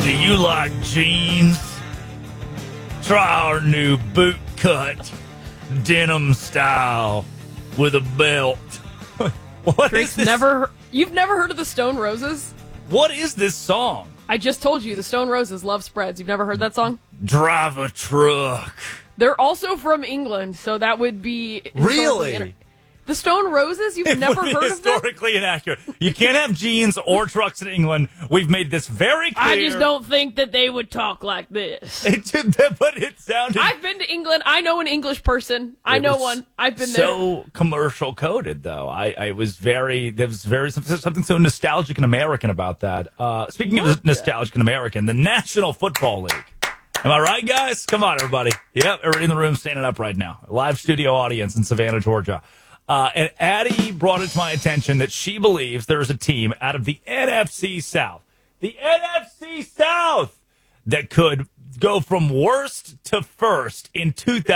Do you like jeans? Try our new boot cut denim style with a belt. What is this? You've never heard of the Stone Roses? What is this song? I just told you, the Stone Roses love spreads. You've never heard that song? Drive a truck. They're also from England, so that would be... Really? The Stone Roses? You've never heard of them? Historically inaccurate. You can't have jeans or trucks in England. We've made this very clear. I just don't think that they would talk like this. But it sounded... I've been to England. I know an English person. I know one. I've been there. So commercial coded, though. There was something so nostalgic and American about that. Speaking of nostalgic and American, the National Football League. Am I right, guys? Come on, everybody. Yep, everybody in the room standing up right now. Live studio audience in Savannah, Georgia. And Addie brought it to my attention that she believes there is a team out of the NFC South. The NFC South that could go from worst to first in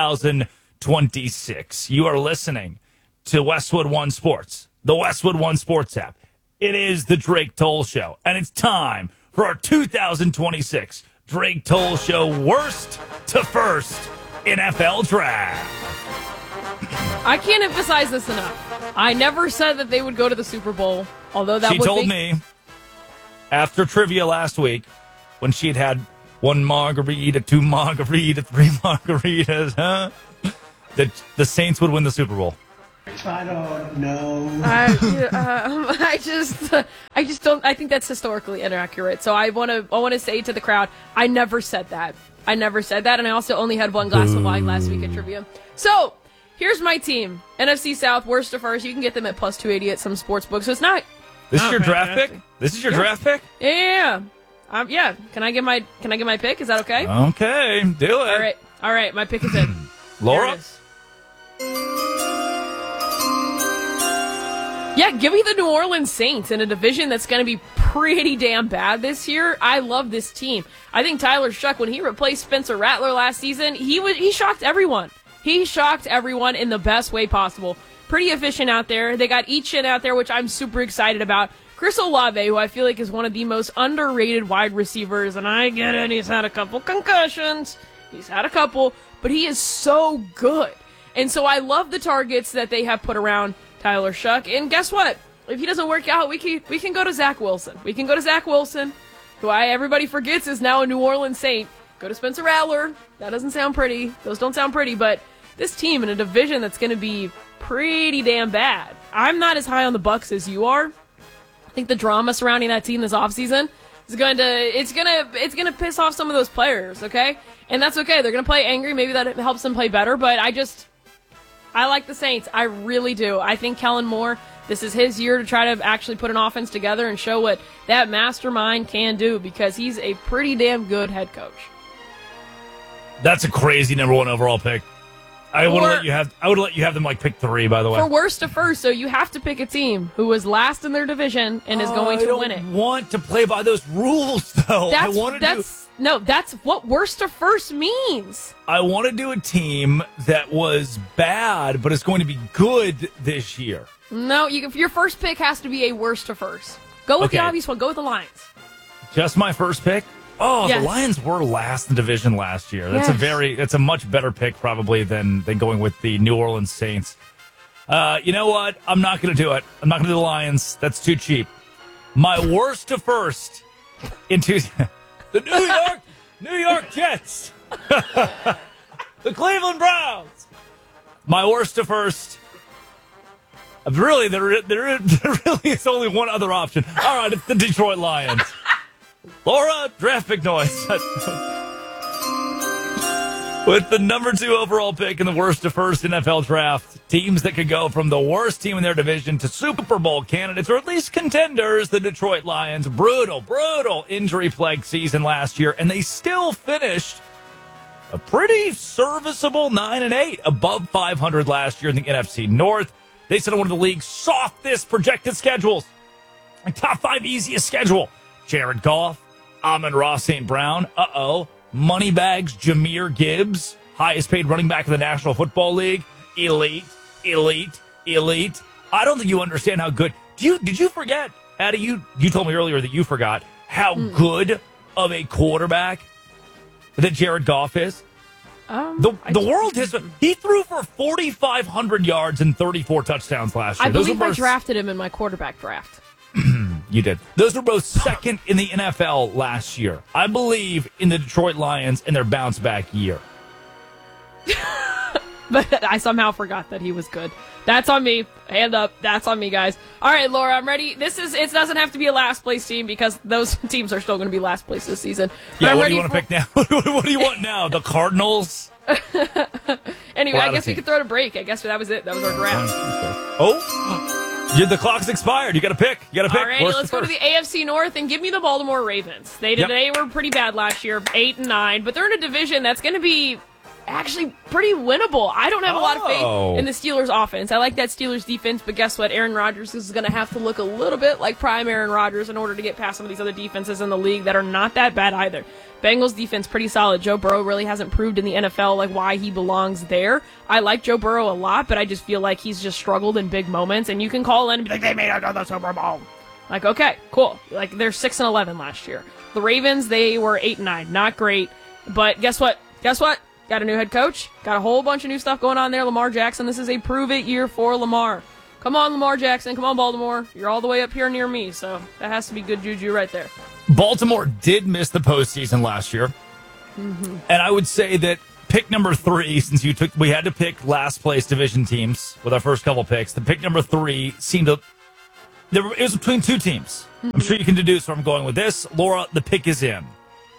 2026. You are listening to Westwood One Sports, the Westwood One Sports app. It is the Drake Toll Show, and it's time for our 2026 Drake Toll Show worst to first NFL draft. I can't emphasize this enough. I never said that they would go to the Super Bowl, although that she told me after trivia last week when she'd had one margarita, two margaritas, three margaritas, that the Saints would win the Super Bowl. I don't know. I just don't. I think that's historically inaccurate. So I want to say to the crowd, I never said that. And I also only had one glass of wine last week at trivia. So here's my team: NFC South, worst to first. You can get them at plus 280 at some sports books. So it's not. This is your draft pick. This is your draft pick. Yeah. Yeah. Can I get my pick? Is that okay? Okay, do it. All right. My pick is in. Laura. Yeah, give me the New Orleans Saints in a division that's going to be pretty damn bad this year. I love this team. I think Tyler Shuck, when he replaced Spencer Rattler last season, he shocked everyone. He shocked everyone in the best way possible. Pretty efficient out there. They got Etienne out there, which I'm super excited about. Chris Olave, who I feel like is one of the most underrated wide receivers, and I get it, he's had a couple concussions. But he is so good. And so I love the targets that they have put around Tyler Shuck. And guess what? If he doesn't work out, we can go to Zach Wilson. Who everybody forgets is now a New Orleans Saint. Go to Spencer Rattler. That doesn't sound pretty. Those don't sound pretty, but this team in a division that's going to be pretty damn bad. I'm not as high on the Bucs as you are. I think the drama surrounding that team this offseason is going to piss off some of those players, okay? And that's okay. They're going to play angry. Maybe that helps them play better, but I like the Saints. I really do. I think Kellen Moore, this is his year to try to actually put an offense together and show what that mastermind can do because he's a pretty damn good head coach. That's a crazy number one overall pick. I would let you have them like pick 3, by the way. For worst to first, so you have to pick a team who was last in their division and is going to win it. I don't want to play by those rules, though. That's what worst to first means. I want to do a team that was bad, but is going to be good this year. No, your first pick has to be a worst to first. Go with the obvious one. Go with the Lions. Just my first pick? Oh, yes. The Lions were last in the division last year. That's a much better pick probably than going with the New Orleans Saints. You know what? I'm not going to do it. I'm not going to do the Lions. That's too cheap. My worst to first into the New York Jets. The Cleveland Browns. My worst to first. Really, there really is only one other option. All right, it's the Detroit Lions. Laura, draft pick noise. With the number 2 overall pick in the worst to first NFL draft, teams that could go from the worst team in their division to Super Bowl candidates, or at least contenders, the Detroit Lions. Brutal injury-plagued season last year, and they still finished a pretty serviceable 9-8, above 500 last year in the NFC North. They set on one of the league's softest projected schedules, a top 5 easiest schedule. Jared Goff, Amon-Ra St. Brown, Moneybags, Jahmyr Gibbs, highest paid running back in the National Football League, elite. I don't think you understand how good. Did you forget, Addie? You told me earlier that you forgot how good of a quarterback that Jared Goff is? The world has. He threw for 4,500 yards and 34 touchdowns last year. I believe I drafted him in my quarterback draft. You did. Those were both second in the NFL last year. I believe in the Detroit Lions and their bounce back year. But I somehow forgot that he was good. That's on me. Hand up. That's on me, guys. All right, Laura, I'm ready. It doesn't have to be a last place team because those teams are still going to be last place this season. Yeah, what do you want to pick now? What do you want now? The Cardinals? Anyway, I guess we could throw it a break. I guess that was it. That was our draft. Oh, the clock's expired. You got to pick. All right, let's go to the AFC North and give me the Baltimore Ravens. They were pretty bad last year, 8-9, but they're in a division that's going to be actually pretty winnable. I don't have a lot of faith in the Steelers offense. I like that Steelers defense, but guess what? Aaron Rodgers is going to have to look a little bit like prime Aaron Rodgers in order to get past some of these other defenses in the league that are not that bad either. Bengals defense pretty solid. Joe Burrow really hasn't proved in the NFL like why he belongs there. I like Joe Burrow a lot, but I just feel like he's just struggled in big moments, and you can call in and be like, they made it to the Super Bowl. Like, okay, cool. Like, they're 6-11 last year. The Ravens, they were 8-9. Not great, but guess what? Got a new head coach. Got a whole bunch of new stuff going on there. Lamar Jackson. This is a prove-it year for Lamar. Come on, Lamar Jackson. Come on, Baltimore. You're all the way up here near me, so that has to be good juju right there. Baltimore did miss the postseason last year. Mm-hmm. And I would say that pick number 3, since we had to pick last place division teams with our first couple picks, the pick number 3 seemed to... It was between two teams. Mm-hmm. I'm sure you can deduce where I'm going with this. Laura, the pick is in.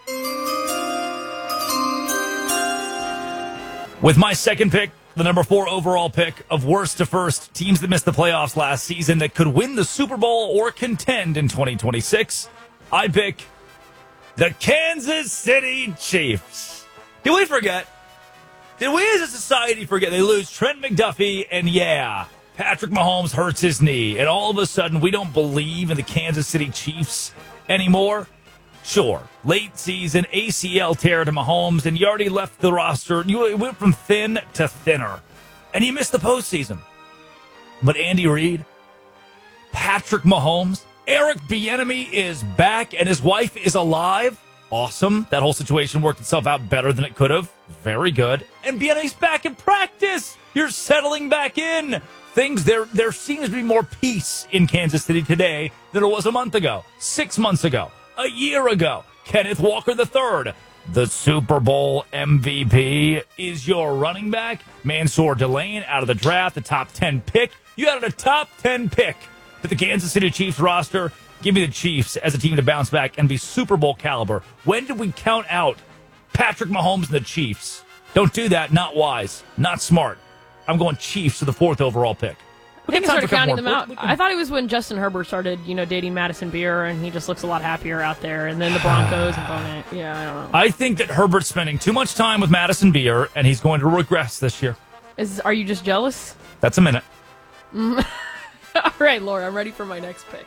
With my second pick, the number 4 overall pick of worst to first, teams that missed the playoffs last season that could win the Super Bowl or contend in 2026, I pick the Kansas City Chiefs. Did we forget? Did we as a society forget they lose Trent McDuffie and Patrick Mahomes hurts his knee and all of a sudden we don't believe in the Kansas City Chiefs anymore? Sure, late season, ACL tear to Mahomes, and you already left the roster. You went from thin to thinner, and you missed the postseason. But Andy Reid, Patrick Mahomes, Eric Bieniemy is back, and his wife is alive. Awesome. That whole situation worked itself out better than it could have. Very good. And Bieniemy's back in practice. You're settling back in. There seems to be more peace in Kansas City today than there was a month ago, 6 months ago. A year ago, Kenneth Walker III, the Super Bowl MVP, is your running back. Mansour Delane out of the draft, the top 10 pick. You added a top 10 pick to the Kansas City Chiefs roster. Give me the Chiefs as a team to bounce back and be Super Bowl caliber. When did we count out Patrick Mahomes and the Chiefs? Don't do that. Not wise. Not smart. I'm going Chiefs to the 4th overall pick. I think I started counting them out. I thought it was when Justin Herbert started, dating Madison Beer, and he just looks a lot happier out there. And then the Broncos and Bonet. Yeah, I don't know. I think that Herbert's spending too much time with Madison Beer, and he's going to regress this year. Are you just jealous? That's a minute. All right, Laura, I'm ready for my next pick.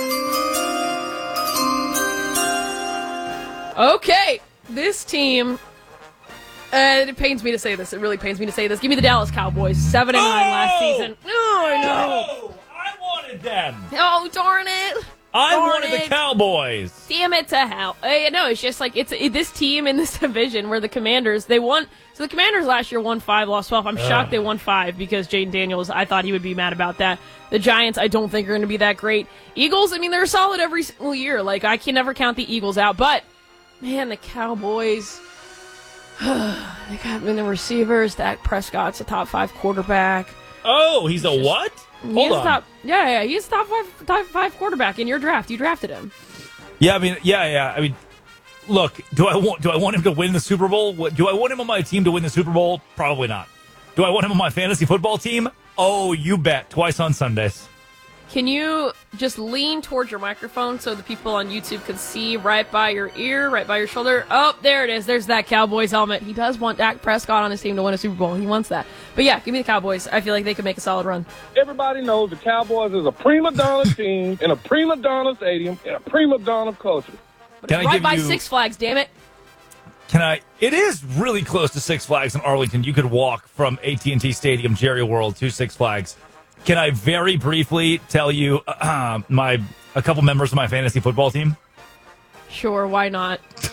Okay, this team... it pains me to say this. It really pains me to say this. Give me the Dallas Cowboys. 7-9 last season. Oh, I know. I wanted them. Oh, darn it. I wanted the Cowboys. Damn it to hell. No, it's just like this team in this division where the Commanders, they won. So the Commanders last year won 5, lost 12. I'm shocked they won 5 because Jaden Daniels, I thought he would be mad about that. The Giants, I don't think are going to be that great. Eagles, I mean, they're solid every single year. Like, I can never count the Eagles out. But, man, the Cowboys... they got the receivers. Dak Prescott's a top 5 quarterback. Oh, he's a what? Hold on. He's top five quarterback in your draft. You drafted him. Yeah, I mean, look, do I want him to win the Super Bowl? Do I want him on my team to win the Super Bowl? Probably not. Do I want him on my fantasy football team? Oh, you bet. Twice on Sundays. Can you just lean towards your microphone so the people on YouTube can see right by your ear, right by your shoulder? Oh, there it is. There's that Cowboys helmet. He does want Dak Prescott on his team to win a Super Bowl. He wants that. But yeah, give me the Cowboys. I feel like they could make a solid run. Everybody knows the Cowboys is a prima donna team in a prima donna stadium in a prima donna culture. But it's right by Six Flags, damn it. It is really close to Six Flags in Arlington. You could walk from AT&T Stadium, Jerry World to Six Flags. Can I very briefly tell you a couple members of my fantasy football team? Sure, why not?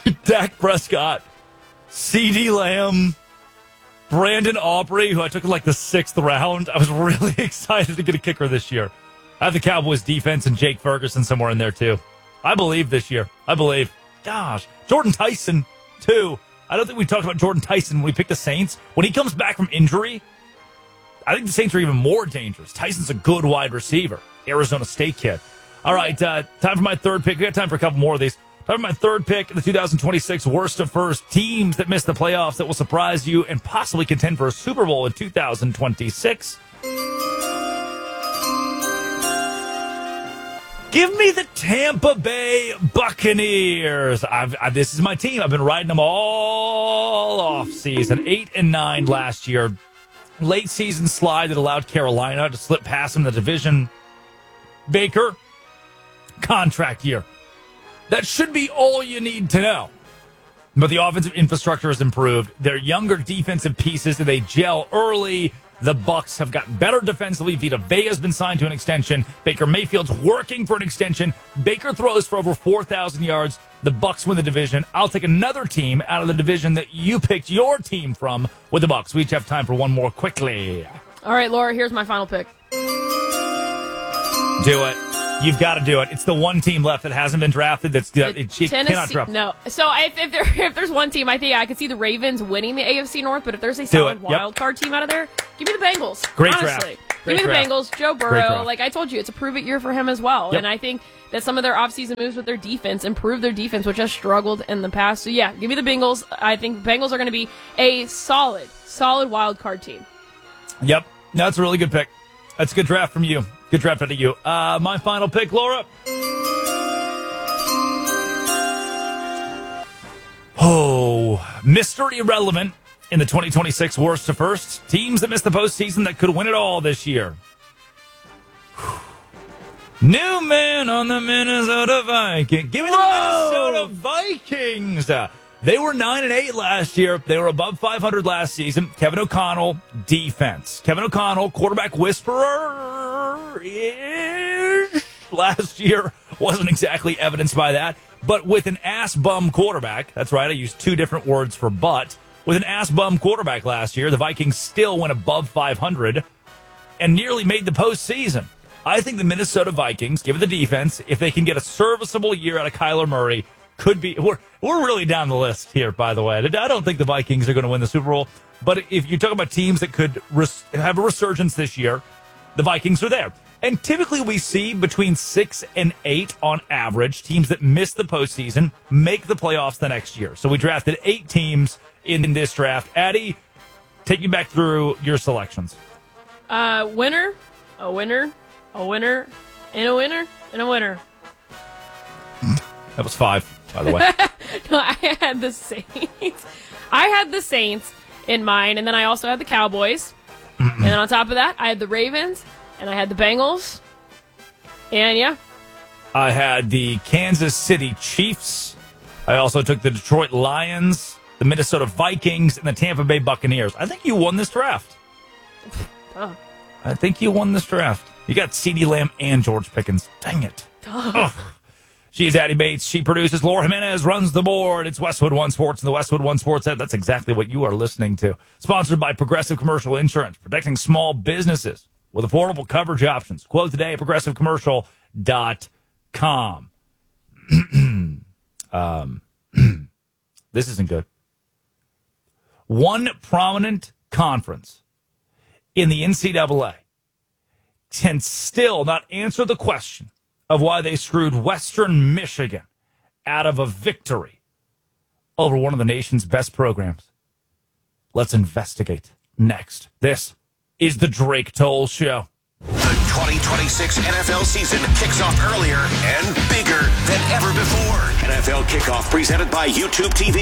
Dak Prescott, CeeDee Lamb, Brandon Aubrey, who I took in like the 6th round. I was really excited to get a kicker this year. I have the Cowboys defense and Jake Ferguson somewhere in there too. I believe this year. I believe. Gosh, Jordan Tyson too. I don't think we talked about Jordan Tyson when we picked the Saints. When he comes back from injury, I think the Saints are even more dangerous. Tyson's a good wide receiver. Arizona State kid. All right, time for my third pick. We got time for a couple more of these. Time for my third pick in the 2026 worst of first teams that missed the playoffs that will surprise you and possibly contend for a Super Bowl in 2026. Give me the Tampa Bay Buccaneers. This is my team. I've been riding them all off season. 8-9 last year. Late season slide that allowed Carolina to slip past them in the division. Baker, contract year. That should be all you need to know. But the offensive infrastructure has improved. Their younger defensive pieces, they gel early. The Bucs have gotten better defensively. Vita Vea has been signed to an extension. Baker Mayfield's working for an extension. Baker throws for over 4,000 yards. The Bucs win the division. I'll take another team out of the division that you picked your team from with the Bucs. We each have time for one more quickly. All right, Laura, here's my final pick. Do it. You've got to do it. It's the one team left that hasn't been drafted. She cannot drop. No. So if there's one team, I think I could see the Ravens winning the AFC North. But if there's a solid wild card team out of there, give me the Bengals. Great honestly. draft. Give me the Bengals. Joe Burrow. Like I told you, it's a prove it year for him as well. Yep. And I think that some of their offseason moves with their defense improve their defense, which has struggled in the past. So yeah, give me the Bengals. I think Bengals are going to be a solid wild card team. Yep. No, that's a really good pick. That's a good draft from you. Good draft out of you. My final pick, Laura. Oh, Mr. Irrelevant in the 2026 worst to first. Teams that missed the postseason that could win it all this year. New man on the Minnesota Vikings. Give me the Minnesota Vikings. They were 9-8 last year. They were above 500 last season. Kevin O'Connell, defense. Kevin O'Connell, quarterback whisperer last year. Wasn't exactly evidenced by that. But with an ass-bum quarterback, that's right, I used two different words for but. With an ass-bum quarterback last year, the Vikings still went above 500 and nearly made the postseason. I think the Minnesota Vikings, given the defense, if they can get a serviceable year out of Kyler Murray, could be. We're really down the list here, by the way. I don't think the Vikings are going to win the Super Bowl. But if you talk about teams that could have a resurgence this year, the Vikings are there. And typically we see between 6 and 8 on average, teams that miss the postseason make the playoffs the next year. So we drafted 8 teams in this draft. Addie, take you back through your selections. Winner, a winner, a winner, and a winner, and a winner. That was 5, by the way. No, I had the Saints. I had the Saints in mine, and then I also had the Cowboys. And then on top of that, I had the Ravens, and I had the Bengals. And yeah. I had the Kansas City Chiefs. I also took the Detroit Lions, the Minnesota Vikings, and the Tampa Bay Buccaneers. I think you won this draft. Oh. I think you won this draft. You got CeeDee Lamb and George Pickens. Dang it. She's Addie Bates. She produces. Laura Jimenez runs the board. It's Westwood One Sports and the Westwood One Sports Head. That's exactly what you are listening to. Sponsored by Progressive Commercial Insurance, protecting small businesses with affordable coverage options. Quote today at progressivecommercial.com. This isn't good. One prominent conference in the NCAA can still not answer the question of why they screwed Western Michigan out of a victory over one of the nation's best programs. Let's investigate next. This is the Drake Toll Show. The 2026 NFL season kicks off earlier and bigger than ever before. NFL Kickoff presented by YouTube TV.